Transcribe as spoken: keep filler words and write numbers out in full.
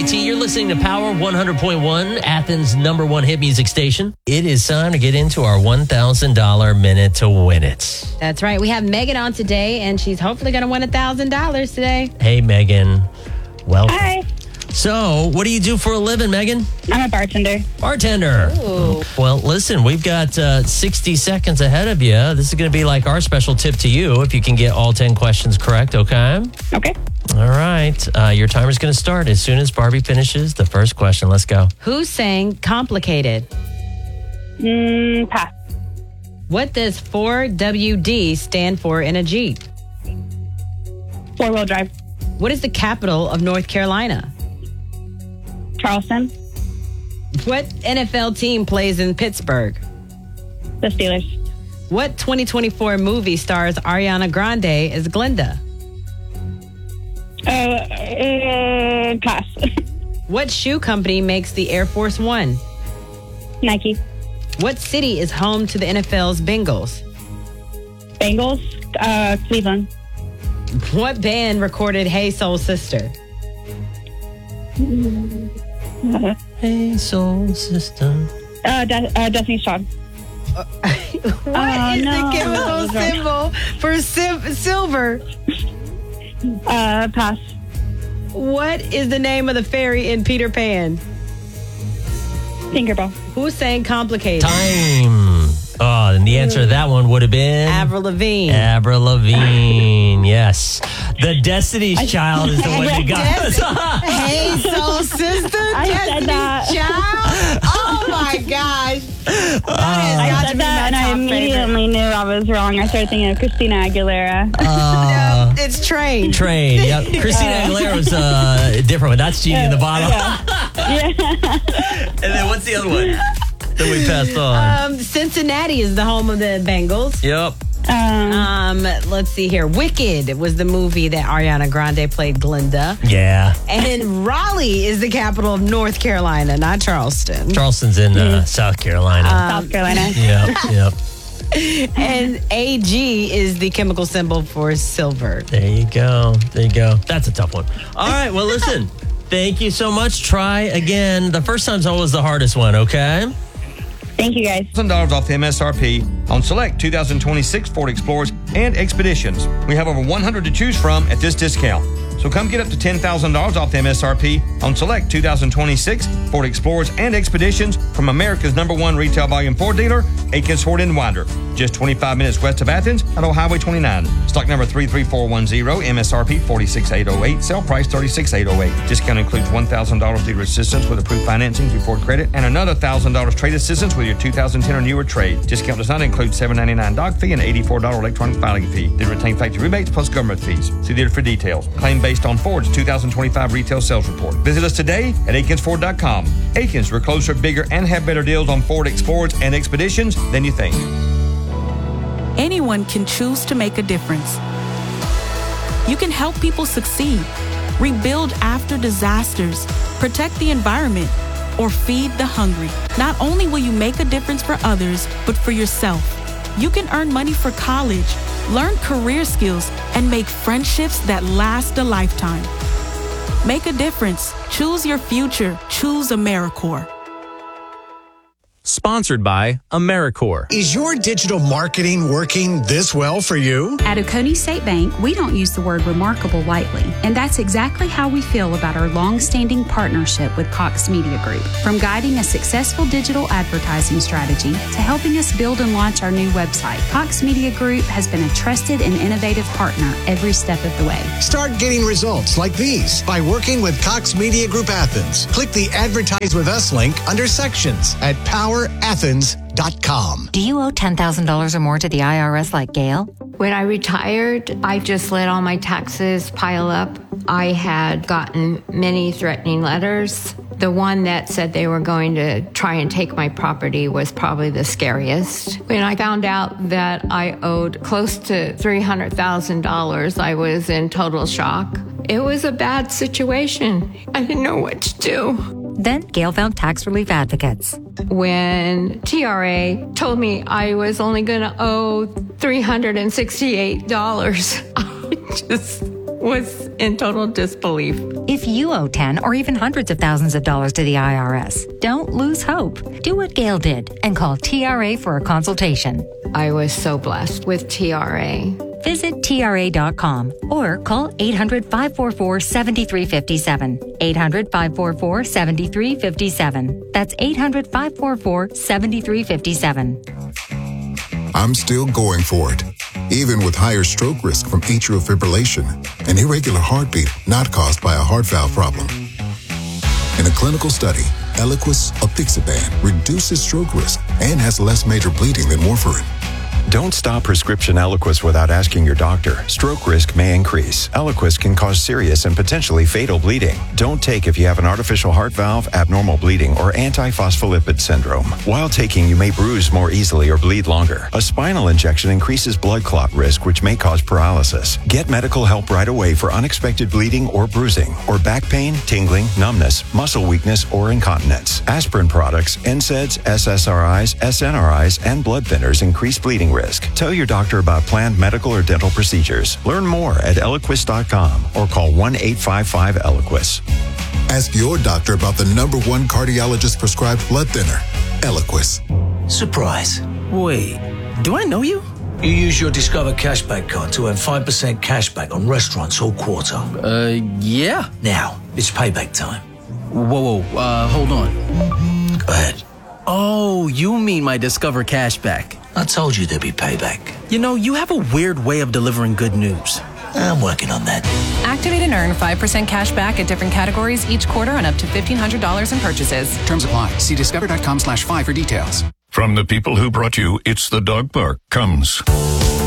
J T. You're listening to Power one hundred point one, Athens' number one hit music station. It is time to get into our one thousand dollars minute to win it. That's right. We have Megan on today, and she's hopefully going to win one thousand dollars today. Hey, Megan. Welcome. Hi. So, what do you do for a living, Megan? I'm a bartender. Bartender. Ooh. Well, listen, we've got uh, sixty seconds ahead of you. This is going to be like our special tip to you if you can get all ten questions correct, okay? Okay. All right. Uh, your timer's going to start as soon as Barbie finishes the first question. Let's go. Who sang Complicated? Mm, pass. What does four W D stand for in a Jeep? Four-wheel drive. What is the capital of North Carolina? Charleston. What N F L team plays in Pittsburgh? The Steelers. What twenty twenty-four movie stars Ariana Grande as Glinda? Uh, uh, pass. What shoe company makes the Air Force One? Nike. What city is home to the N F L's Bengals? Bengals. Uh, Cleveland. What band recorded Hey Soul Sister? Hey, soul sister. Uh, De- uh Destiny's Child. What Oh, is no. the chemical That was right. symbol for sil- silver? Uh, pass. What is the name of the fairy in Peter Pan? Tinkerbell. Who sang Complicated? Time. Oh, and the answer to that one would have been Avril Lavigne. Avril Lavigne. Yes. The Destiny's Child is the one you got. Hey, soul sister, I said Destiny's that. Child. Oh my gosh! That has I got to said be that, and my I top immediately knew I was wrong. I started thinking of Christina Aguilera. Uh, favorite. It's Train. Train. Yep. Christina Aguilera was uh, a different one. That's Genie in the Bottle. Yeah. And then what's the other one that we passed on? Um, Cincinnati is the home of the Bengals. Yep. Um, Um, let's see here. Wicked was the movie that Ariana Grande played Glinda. Yeah. And Raleigh is the capital of North Carolina, not Charleston. Charleston's in uh, South Carolina. South Carolina. yep. Yep. And A G is the chemical symbol for silver. There you go. There you go. That's a tough one. All right. Well, listen. Thank you so much. Try again. The first time's always the hardest one, okay? Thank you, guys. one thousand dollars off M S R P on select two thousand twenty-six Ford Explorers and Expeditions. We have over one hundred to choose from at this discount. So come get up to ten thousand dollars off M S R P on select two thousand twenty-six Ford Explorers and Expeditions from America's number one retail volume Ford dealer, Akins Ford in Winder. Just twenty-five minutes west of Athens at Old Highway twenty-nine. Stock number three three four one zero, M S R P forty-six thousand eight hundred eight, sale price thirty-six thousand eight hundred eight. Discount includes one thousand dollars dealer assistance with approved financing through Ford Credit and another one thousand dollars trade assistance with your two thousand ten or newer trade. Discount does not include seven dollars and ninety-nine cents doc fee and eighty-four dollars electronic filing fee. They retain factory rebates plus government fees. See dealer for details. Claim based on Ford's two thousand twenty-five retail sales report. Visit us today at akins ford dot com. Akins, we're closer, bigger, and have better deals on Ford Explorers and Expeditions than you think. Anyone can choose to make a difference. You can help people succeed, rebuild after disasters, protect the environment, or feed the hungry. Not only will you make a difference for others, but for yourself. You can earn money for college, learn career skills, and make friendships that last a lifetime. Make a difference. Choose your future. Choose AmeriCorps. Sponsored by AmeriCorps. Is your digital marketing working this well for you? At Oconee State Bank, we don't use the word remarkable lightly, and that's exactly how we feel about our long-standing partnership with Cox Media Group. From guiding a successful digital advertising strategy to helping us build and launch our new website, Cox Media Group has been a trusted and innovative partner every step of the way. Start getting results like these by working with Cox Media Group Athens. Click the Advertise with Us link under Sections at power athens dot com. Do you owe ten thousand dollars or more to the I R S like Gail? When I retired, I just let all my taxes pile up. I had gotten many threatening letters. The one that said they were going to try and take my property was probably the scariest. When I found out that I owed close to three hundred thousand dollars, I was in total shock. It was a bad situation. I didn't know what to do. Then Gail found Tax Relief Advocates. When T R A told me I was only going to owe three hundred sixty-eight dollars, I just was in total disbelief. If you owe ten or even hundreds of thousands of dollars to the I R S, don't lose hope. Do what Gail did and call T R A for a consultation. I was so blessed with T R A. Visit T R A dot com or call eight hundred, five four four, seven three five seven. eight hundred, five four four, seven three five seven. That's eight hundred, five four four, seven three five seven. I'm still going for it, even with higher stroke risk from atrial fibrillation, an irregular heartbeat not caused by a heart valve problem. In a clinical study, Eliquis apixaban reduces stroke risk and has less major bleeding than warfarin. Don't stop prescription Eliquis without asking your doctor. Stroke risk may increase. Eliquis can cause serious and potentially fatal bleeding. Don't take if you have an artificial heart valve, abnormal bleeding, or antiphospholipid syndrome. While taking, you may bruise more easily or bleed longer. A spinal injection increases blood clot risk, which may cause paralysis. Get medical help right away for unexpected bleeding or bruising, or back pain, tingling, numbness, muscle weakness, or incontinence. Aspirin products, N SAIDs, S S R Is, S N R Is, and blood thinners increase bleeding risk. Tell your doctor about planned medical or dental procedures. Learn more at Eliquis dot com or call one eight five five Eliquis. Ask your doctor about the number one cardiologist prescribed blood thinner, Eliquis. Surprise. Wait, do I know you? You use your Discover Cashback card to earn five percent cashback on restaurants all quarter. Uh, yeah. Now, it's payback time. Whoa, whoa, uh, hold on. Go ahead. Oh, you mean my Discover Cashback. I told you there'd be payback. You know, you have a weird way of delivering good news. I'm working on that. Activate and earn five percent cash back at different categories each quarter on up to fifteen hundred dollars in purchases. Terms apply. See discover.com slash five for details. From the people who brought you It's the Dog Park comes